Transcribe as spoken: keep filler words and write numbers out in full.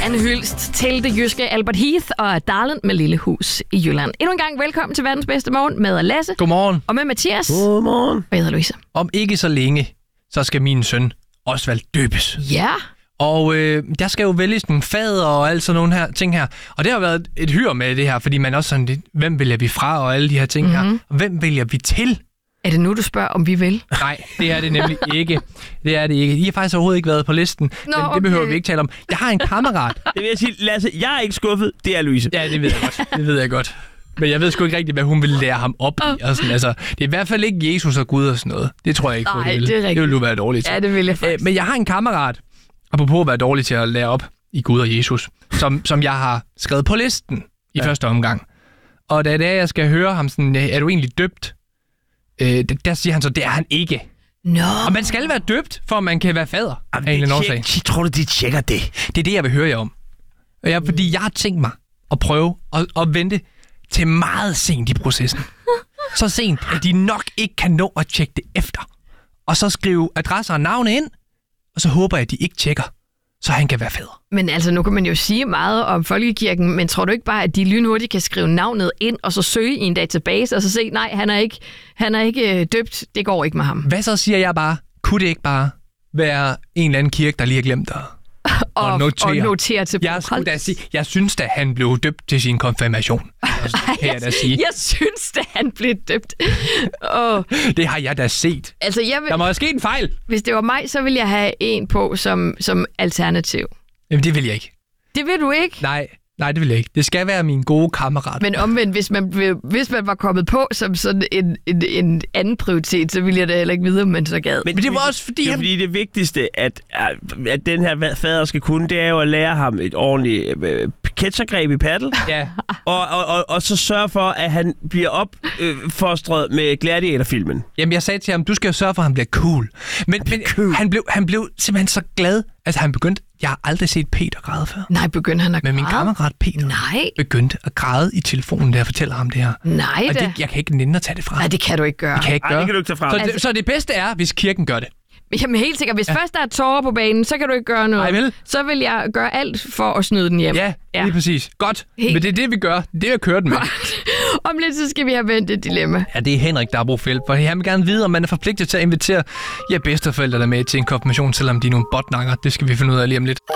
En hyldest til det jyske Albert Heath og Darlin med Lille Hus i Jylland. Endnu en gang velkommen til verdens bedste morgen med Lasse. Godmorgen. Og med Mathias. Godmorgen. Og jeg hedder Louise. Om ikke så længe, så skal min søn Osvald døbes. Ja. Og øh, der skal jo vælges nogle fader og alt sådan nogle her ting her. Og det har været et hyr med det her, fordi man også sådan lidt, hvem vælger vi fra og alle de her ting mm-hmm. her. Og hvem vælger vi til? Er det nu, du spørger, om vi vil? Nej, det er det nemlig ikke. Det er det ikke. I har faktisk overhovedet ikke været på listen, Nå, men det behøver okay. vi ikke tale om. Jeg har en kammerat. Det vil jeg sige, Lasse, jeg er ikke skuffet, det er Louise. Ja, det ved jeg godt. Det ved jeg godt. Men jeg ved sgu ikke rigtigt, hvad hun vil lære ham op i. Og sådan, altså, det er i hvert fald ikke Jesus og Gud og sådan noget. Det tror jeg ikke på, Nej, det vil. Det, er det vil du være dårlig til. Ja, det vil jeg faktisk. Æ, men jeg har en kammerat, apropos at være dårlig til at lære op i Gud og Jesus, som, som jeg har skrevet på listen i ja. første omgang. Og da det er, jeg skal høre ham sådan, er du egentlig døbt? Øh, der siger han så, det er han ikke. Nå. Og man skal være døbt, for at man kan være fader. Jamen, af en eller anden tjek, årsag. tror du, de tjekker det? Det er det, jeg vil høre jer om. Og jeg, fordi jeg har tænkt mig at prøve at, at vente til meget sent i processen. Så sent, at de nok ikke kan nå at tjekke det efter. Og så skrive adresser og navne ind, og så håber jeg, at de ikke tjekker, så han kan være fader. Men altså, nu kan man jo sige meget om folkekirken, men tror du ikke bare, at de lynhurtigt kan skrive navnet ind, og så søge i en database, og så se, nej, han er ikke, han er ikke døbt, det går ikke med ham. Hvad så siger jeg bare? Kunne det ikke bare være en eller anden kirke, der lige har glemt at og, og notere? Og notere til jeg, skulle da sige, jeg synes da, han blev døbt til sin konfirmation. Altså, kan jeg da sige. Jeg synes da, han blev døbt. Oh. Det har jeg da set. Altså, jeg vil, der må have sket en fejl. Hvis det var mig, så ville jeg have en på som, som alternativ. Jamen, det vil jeg ikke. Det vil du ikke? Nej, nej, det vil jeg ikke. Det skal være min gode kammerat. Men omvendt, hvis man, hvis man var kommet på som sådan en, en, en anden prioritet, så ville jeg da heller ikke vide, om man så gad. Men, Men det var også fordi, det er han... fordi det vigtigste, at, at den her fader skal kunne, det er jo at lære ham et ordentligt øh, catchergreb i paddle. Ja. Og, og, og, og så sørge for, at han bliver opfostret øh, med Gladiator-filmen. Jamen, jeg sagde til ham, du skal jo sørge for, at han bliver cool. Men, men cool. Han, blev, han blev simpelthen så glad. Altså, han begyndte... Jeg har aldrig set Peter græde før. Nej, begyndte han at Men græde? min kammerat Peter Nej. begyndte at græde i telefonen, da jeg fortæller ham det her. Nej og da. det, jeg kan ikke nænde at tage det fra. Nej, det kan du ikke gøre. Det kan jeg ikke Ej, gøre. det kan du ikke tage fra. Så, Altså... det, så det bedste er, hvis kirken gør det. Jamen helt sikkert. Hvis Ja. først der er tårer på banen, så kan du ikke gøre noget. Nej, vel? Så vil jeg gøre alt for at snyde den hjem. Ja, Ja. lige præcis. Godt. Helt- Men det er det, vi gør. Det er at køre den med. Om lidt, så skal vi have vendt et dilemma. Ja, det er Henrik, der har brug for hjælp. For han vil gerne vide, om man er forpligtet til at invitere ja, bedsteforældrene med til en konfirmation, selvom de er nogle botnakker. Det skal vi finde ud af lige om lidt.